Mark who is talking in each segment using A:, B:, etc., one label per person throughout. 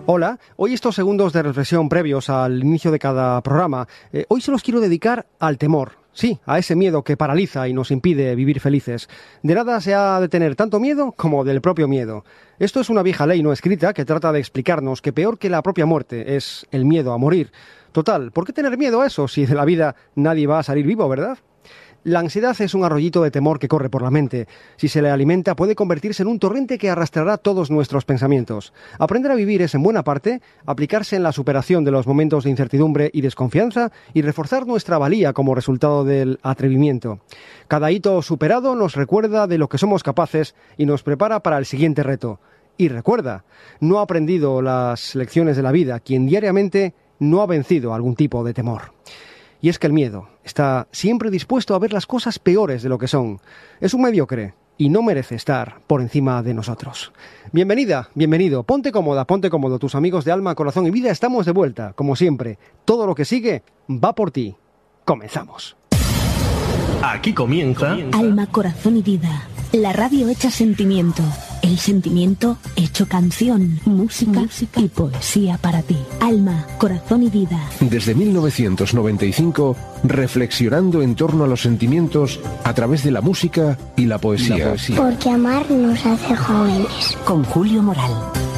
A: Hola, hoy estos segundos de reflexión previos al inicio de cada programa, hoy se los quiero dedicar al temor. Sí, a ese miedo que paraliza y nos impide vivir felices. De nada se ha de tener tanto miedo como del propio miedo. Esto es una vieja ley no escrita que trata de explicarnos que peor que la propia muerte es el miedo a morir. Total, ¿por qué tener miedo a eso si de la vida nadie va a salir vivo, verdad? La ansiedad es un arroyito de temor que corre por la mente. Si se le alimenta, puede convertirse en un torrente que arrastrará todos nuestros pensamientos. Aprender a vivir es, en buena parte, aplicarse en la superación de los momentos de incertidumbre y desconfianza y reforzar nuestra valía como resultado del atrevimiento. Cada hito superado nos recuerda de lo que somos capaces y nos prepara para el siguiente reto. Y recuerda, no ha aprendido las lecciones de la vida quien diariamente no ha vencido algún tipo de temor. Y es que el miedo está siempre dispuesto a ver las cosas peores de lo que son. Es un mediocre y no merece estar por encima de nosotros. Bienvenida, bienvenido. Ponte cómoda, ponte cómodo. Tus amigos de alma, corazón y vida estamos de vuelta. Como siempre, todo lo que sigue va por ti. Comenzamos.
B: Aquí comienza
C: Alma, corazón y vida. La radio hecha sentimiento. El sentimiento hecho canción, música y poesía para ti. Alma, corazón y vida.
D: Desde 1995, reflexionando en torno a los sentimientos a través de la música y la poesía.
E: Porque amar nos hace jóvenes.
C: Con Julio Moral.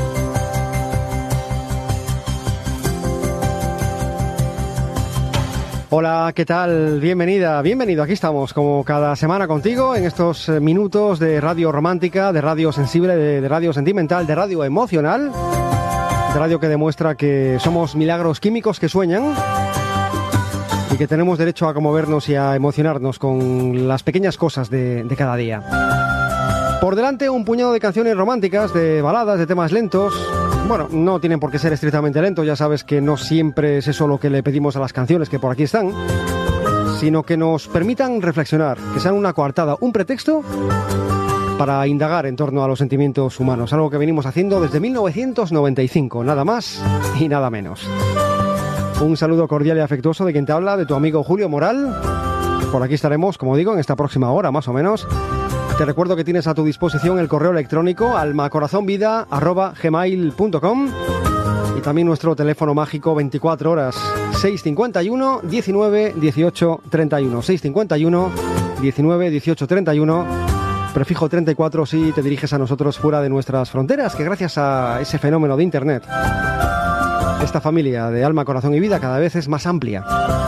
A: Hola, ¿qué tal? Bienvenida, bienvenido. Aquí estamos como cada semana contigo en estos minutos de radio romántica, de radio sensible, de radio sentimental, de radio emocional, de radio que demuestra que somos milagros químicos que sueñan y que tenemos derecho a conmovernos y a emocionarnos con las pequeñas cosas de cada día. Por delante un puñado de canciones románticas, de baladas, de temas lentos. Bueno, no tienen por qué ser estrictamente lentos, ya sabes que no siempre es eso lo que le pedimos a las canciones que por aquí están, sino que nos permitan reflexionar, que sean una coartada, un pretexto para indagar en torno a los sentimientos humanos, algo que venimos haciendo desde 1995, nada más y nada menos. Un saludo cordial y afectuoso de quien te habla, de tu amigo Julio Moral. Por aquí estaremos, como digo, en esta próxima hora más o menos. Te recuerdo que tienes a tu disposición el correo electrónico almacorazonvida@gmail.com y también nuestro teléfono mágico 24 horas 651 19 18 31 651 19 18 31, prefijo 34 si te diriges a nosotros fuera de nuestras fronteras, que gracias a ese fenómeno de internet esta familia de alma, corazón y vida cada vez es más amplia.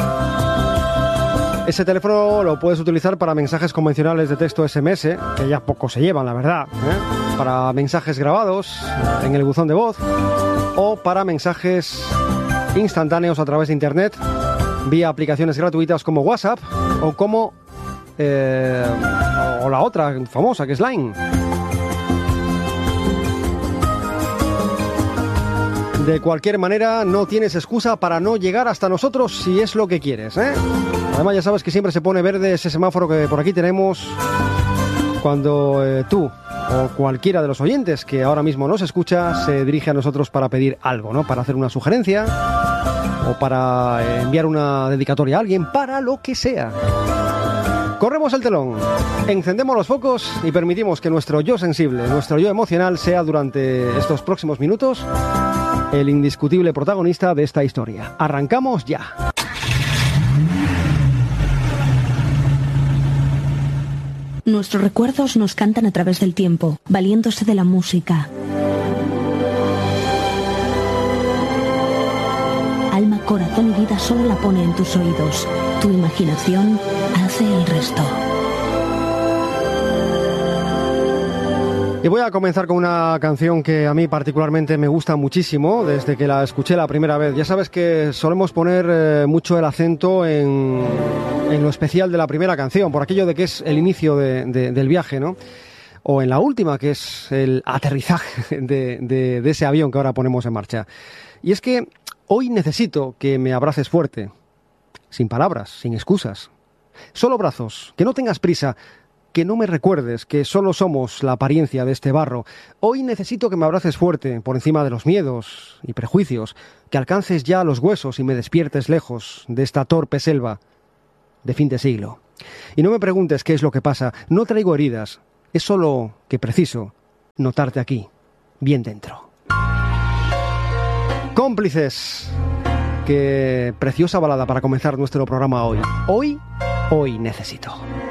A: Ese teléfono lo puedes utilizar para mensajes convencionales de texto SMS, que ya poco se llevan, la verdad, para mensajes grabados en el buzón de voz o para mensajes instantáneos a través de internet vía aplicaciones gratuitas como WhatsApp o como o la otra famosa que es Line. De cualquier manera, no tienes excusa para no llegar hasta nosotros si es lo que quieres, ¿eh? Además, ya sabes que siempre se pone verde ese semáforo que por aquí tenemos cuando tú o cualquiera de los oyentes que ahora mismo nos escucha se dirige a nosotros para pedir algo, ¿no? Para hacer una sugerencia o para enviar una dedicatoria a alguien, para lo que sea. Corremos el telón, encendemos los focos y permitimos que nuestro yo sensible, nuestro yo emocional sea durante estos próximos minutos el indiscutible protagonista de esta historia. Arrancamos ya.
C: Nuestros recuerdos nos cantan a través del tiempo, valiéndose de la música. Alma, corazón y vida solo la pone en tus oídos. Tu imaginación hace el resto.
A: Y voy a comenzar con una canción que a mí particularmente me gusta muchísimo desde que la escuché la primera vez. Ya sabes que solemos poner mucho el acento en lo especial de la primera canción, por aquello de que es el inicio del viaje, ¿no? O en la última, que es el aterrizaje de ese avión que ahora ponemos en marcha. Y es que hoy necesito que me abraces fuerte, sin palabras, sin excusas. Solo brazos, que no tengas prisa, que no me recuerdes que solo somos la apariencia de este barro. Hoy necesito que me abraces fuerte, por encima de los miedos y prejuicios, que alcances ya los huesos y me despiertes lejos de esta torpe selva de fin de siglo. Y no me preguntes qué es lo que pasa, no traigo heridas, es solo que preciso notarte aquí, bien dentro. Cómplices. Qué preciosa balada para comenzar nuestro programa hoy. Hoy necesito.